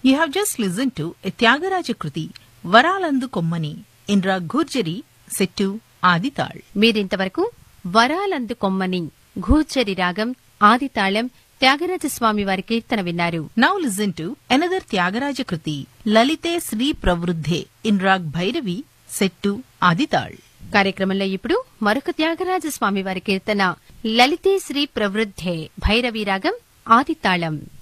You have just listened to a Tyagaraja Kruti, Varalandu Kommani, in Rag Gurjari, set to Adital. మీరింతవరకు వరాలందు కొమ్మని ఘూర్చరి రాగం ఆదితాళం త్యాగరాజస్వామి వారి కీర్తన విన్నారు. Now listen to another Tyagaraja Kruti, Lalite Sri Pravruddhe, in Rag Bhairavi, set to Adital. కార్యక్రమంలో ఇప్పుడు మరొక త్యాగరాజస్వామి వారి కీర్తన లలితే శ్రీ ప్రవృద్ధే భైరవీ రాగం ఆదితాళం.